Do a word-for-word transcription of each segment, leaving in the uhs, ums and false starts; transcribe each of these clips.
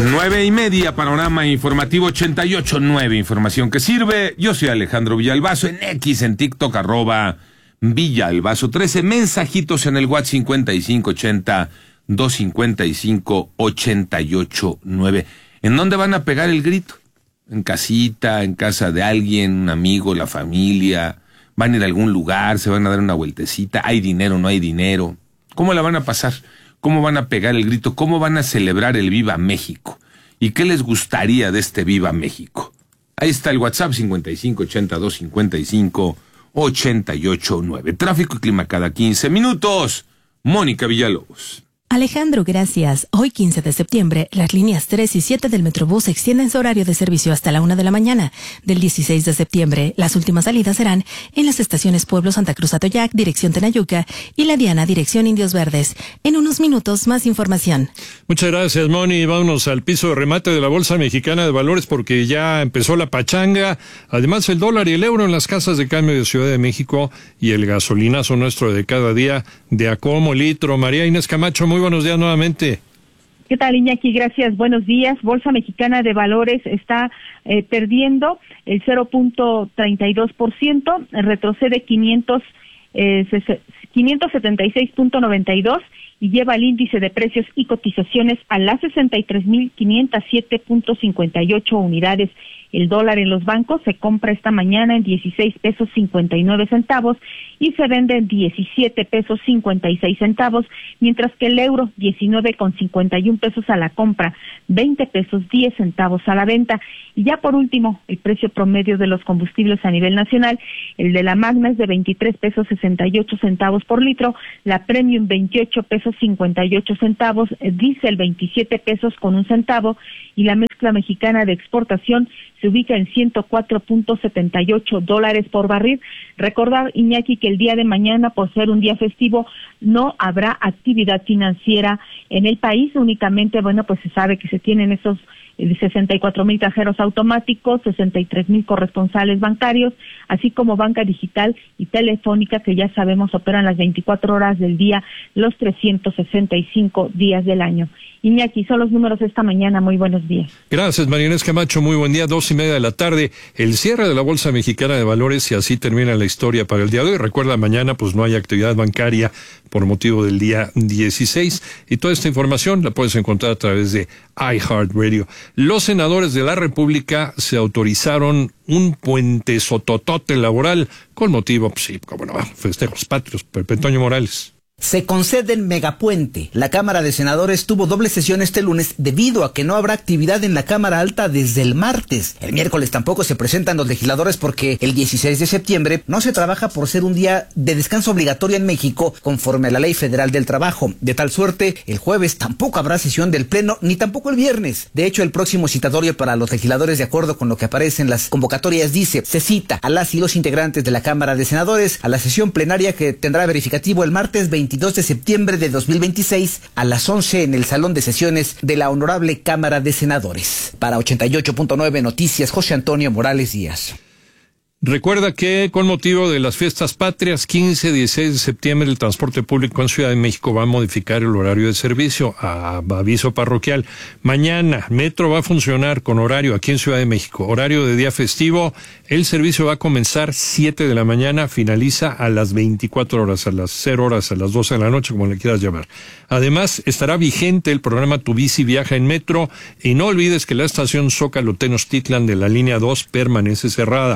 Nueve y media, panorama informativo ochenta y ocho punto nueve, información que sirve. Yo soy Alejandro Villalbazo, en X, en TikTok, arroba Villalbazo trece, mensajitos en el WhatsApp cincuenta y cinco ochenta, doscientos cincuenta y cinco, ochenta y ocho nueve. ¿En dónde van a pegar el grito? ¿En casita, en casa de alguien, un amigo, la familia? ¿Van a ir a algún lugar? ¿Se van a dar una vueltecita? ¿Hay dinero, no hay dinero? ¿Cómo la van a pasar? ¿Cómo van a pegar el grito? ¿Cómo van a celebrar el Viva México? ¿Y qué les gustaría de este Viva México? Ahí está el WhatsApp cincuenta y cinco ochenta, doscientos cincuenta y cinco, ochenta y ocho nueve. Tráfico y clima cada quince minutos. Mónica Villalobos. Alejandro, gracias. Hoy, quince de septiembre, las líneas tres y siete del Metrobús extienden su horario de servicio hasta la una de la mañana. Del dieciséis de septiembre, las últimas salidas serán en las estaciones Pueblo Santa Cruz Atoyac, dirección Tenayuca, y La Diana, dirección Indios Verdes. En unos minutos, más información. Muchas gracias, Moni. Vámonos al piso de remate de la Bolsa Mexicana de Valores porque ya empezó la pachanga. Además, el dólar y el euro en las casas de cambio de Ciudad de México y el gasolinazo nuestro de cada día de a como litro. María Inés Camacho, muy buenos días nuevamente. ¿Qué tal, Iñaki? Gracias, buenos días. Bolsa Mexicana de Valores está eh, perdiendo el cero punto treinta y dos por ciento, retrocede quinientos, eh, quinientos setenta y seis punto noventa y dos y lleva el índice de precios y cotizaciones a las sesenta y tres mil quinientos siete punto cincuenta y ocho unidades. El dólar en los bancos se compra esta mañana en dieciséis pesos cincuenta y nueve centavos y se vende en diecisiete pesos cincuenta y seis centavos, mientras que el euro diecinueve con cincuenta y un pesos a la compra, veinte pesos diez centavos a la venta. Y ya por último, el precio promedio de los combustibles a nivel nacional, el de la Magna es de veintitrés pesos sesenta y ocho centavos por litro, la Premium veintiocho pesos cincuenta y ocho centavos, Diesel veintisiete pesos con un centavo y la mezcla mexicana de exportación se ubica en ciento cuatro punto setenta y ocho dólares por barril. Recordar, Iñaki, que el día de mañana, por ser un día festivo, no habrá actividad financiera en el país. Únicamente, bueno, pues se sabe que se tienen esos sesenta y cuatro mil cajeros automáticos, sesenta y tres mil corresponsales bancarios, así como banca digital y telefónica, que ya sabemos operan las veinticuatro horas del día, los trescientos sesenta y cinco días del año. Iñaki, son los números esta mañana. Muy buenos días. Gracias, María Inés Camacho. Muy buen día. Dos y media de la tarde. El cierre de la Bolsa Mexicana de Valores y así termina la historia para el día de hoy. Recuerda, mañana pues no hay actividad bancaria por motivo del día dieciséis. Y toda esta información la puedes encontrar a través de iHeartRadio. Los senadores de la República se autorizaron un puente sototote laboral con motivo, pues sí, como no, festejos patrios. Pepe Toño Morales. Se concede el megapuente. La Cámara de Senadores tuvo doble sesión este lunes debido a que no habrá actividad en la Cámara Alta desde el martes. El miércoles tampoco se presentan los legisladores porque el dieciséis de septiembre no se trabaja por ser un día de descanso obligatorio en México conforme a la Ley Federal del Trabajo. De tal suerte, el jueves tampoco habrá sesión del Pleno ni tampoco el viernes. De hecho, el próximo citatorio para los legisladores, de acuerdo con lo que aparece en las convocatorias, dice: se cita a las y los integrantes de la Cámara de Senadores a la sesión plenaria que tendrá verificativo el martes veintidós de septiembre de dos mil veintiséis a las once en el Salón de Sesiones de la Honorable Cámara de Senadores. Para ochenta y ocho punto nueve Noticias, José Antonio Morales Díaz. Recuerda que con motivo de las fiestas patrias, quince y dieciséis de septiembre, el transporte público en Ciudad de México va a modificar el horario de servicio. A aviso parroquial. Mañana, Metro va a funcionar con horario aquí en Ciudad de México. Horario de día festivo. El servicio va a comenzar siete de la mañana, finaliza a las veinticuatro horas, a las cero horas, a las doce de la noche, como le quieras llamar. Además, estará vigente el programa Tu Bici Viaja en Metro. Y no olvides que la estación Zócalo Tenochtitlan de la línea dos permanece cerrada.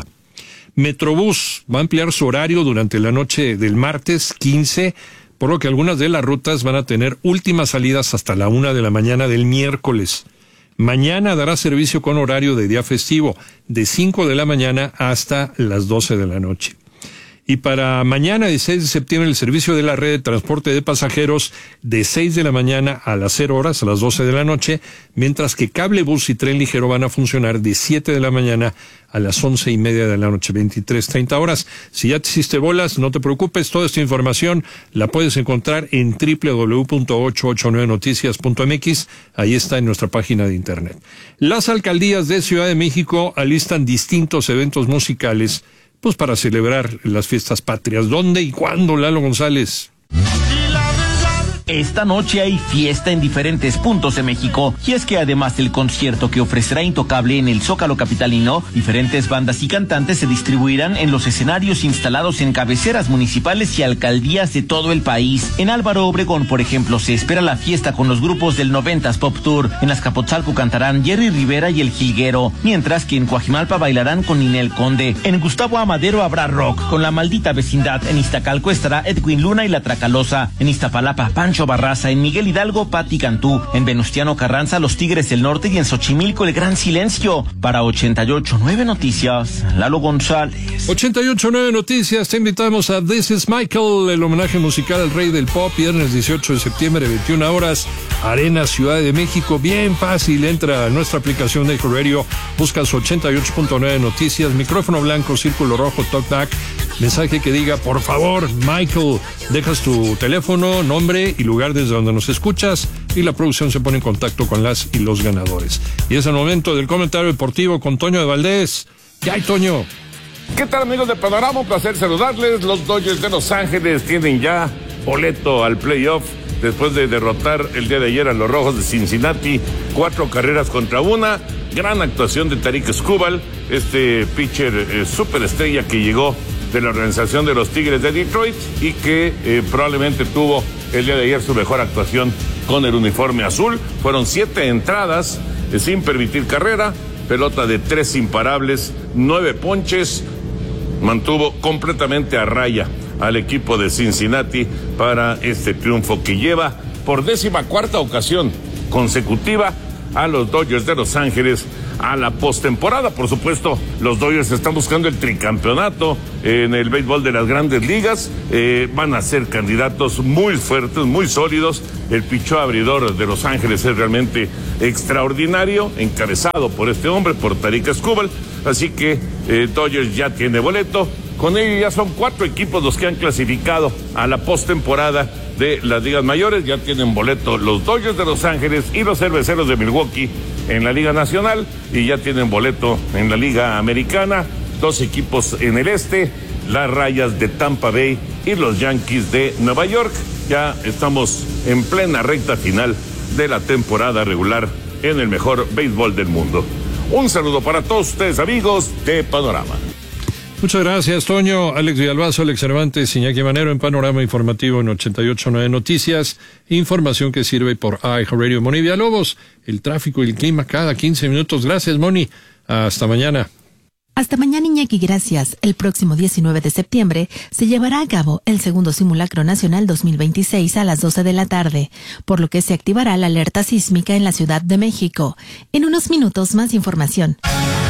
Metrobús va a ampliar su horario durante la noche del martes quince, por lo que algunas de las rutas van a tener últimas salidas hasta la una de la mañana del miércoles. Mañana dará servicio con horario de día festivo, de cinco de la mañana hasta las doce de la noche. Y para mañana, dieciséis de septiembre, el servicio de la red de transporte de pasajeros de seis de la mañana a las cero horas, a las doce de la noche, mientras que cable bus y tren ligero van a funcionar de siete de la mañana a las once y media de la noche, veintitrés treinta horas. Si ya te hiciste bolas, no te preocupes, toda esta información la puedes encontrar en doble u doble u doble u punto ochocientos ochenta y nueve noticias punto m x, ahí está en nuestra página de internet. Las alcaldías de Ciudad de México alistan distintos eventos musicales pues para celebrar las fiestas patrias. ¿Dónde y cuándo, Lalo González? Esta noche hay fiesta en diferentes puntos de México, y es que además del concierto que ofrecerá Intocable en el Zócalo capitalino, diferentes bandas y cantantes se distribuirán en los escenarios instalados en cabeceras municipales y alcaldías de todo el país. En Álvaro Obregón, por ejemplo, se espera la fiesta con los grupos del noventas Pop Tour. En Azcapotzalco cantarán Jerry Rivera y El Jilguero, mientras que en Coajimalpa bailarán con Ninel Conde. En Gustavo Amadero habrá rock con La Maldita Vecindad. En Iztacalco estará Edwin Luna y La Tracalosa. En Iztapalapa, Pancho Barraza. En Miguel Hidalgo, Pati Cantú. En Venustiano Carranza, Los Tigres del Norte. Y en Xochimilco, El Gran Silencio. Para ochenta y ocho nueve Noticias, Lalo González. ochenta y ocho nueve Noticias, te invitamos a This is Michael, el homenaje musical al rey del pop, viernes dieciocho de septiembre, veintiuna horas, Arena Ciudad de México. Bien fácil, entra a nuestra aplicación de Radio, buscas ochenta y ocho punto nueve Noticias, micrófono blanco, círculo rojo, talk back, mensaje que diga, por favor, Michael, dejas tu teléfono, nombre y lugar desde donde nos escuchas, y la producción se pone en contacto con las y los ganadores. Y es el momento del comentario deportivo con Toño de Valdés. ¿Qué hay, Toño? ¿Qué tal, amigos de Panorama? Un placer saludarles. Los Dodgers de Los Ángeles tienen ya boleto al playoff después de derrotar el día de ayer a los Rojos de Cincinnati, cuatro carreras contra una. Gran actuación de Tarik Skubal, este pitcher eh, superestrella que llegó de la organización de los Tigres de Detroit y que eh, probablemente tuvo el día de ayer su mejor actuación con el uniforme azul. Fueron siete entradas eh, sin permitir carrera, pelota de tres imparables, nueve ponches, mantuvo completamente a raya al equipo de Cincinnati para este triunfo que lleva por décima cuarta ocasión consecutiva a los Dodgers de Los Ángeles a la postemporada. Por supuesto, los Dodgers están buscando el tricampeonato en el béisbol de las Grandes Ligas. Eh, van a ser candidatos muy fuertes, muy sólidos. El pichó abridor de Los Ángeles es realmente extraordinario, encabezado por este hombre, por Tarik Skubal. Así que eh, Dodgers ya tiene boleto. Con ello ya son cuatro equipos los que han clasificado a la postemporada de las ligas mayores. Ya tienen boleto los Dodgers de Los Ángeles y los Cerveceros de Milwaukee en la Liga Nacional, y ya tienen boleto en la Liga Americana. Dos equipos en el este, las Rayas de Tampa Bay y los Yankees de Nueva York. Ya estamos en plena recta final de la temporada regular en el mejor béisbol del mundo. Un saludo para todos ustedes, amigos de Panorama. Muchas gracias, Toño. Alex Villalbazo, Alex Cervantes, Iñaki Manero en Panorama Informativo en ochenta y ocho punto nueve Noticias. Información que sirve por iHeartRadio. Moni Villalobos, el tráfico y el clima cada quince minutos. Gracias, Moni. Hasta mañana. Hasta mañana, Iñaki, gracias. El próximo diecinueve de septiembre se llevará a cabo el segundo Simulacro Nacional dos mil veintiséis a las doce de la tarde, por lo que se activará la alerta sísmica en la Ciudad de México. En unos minutos, más información.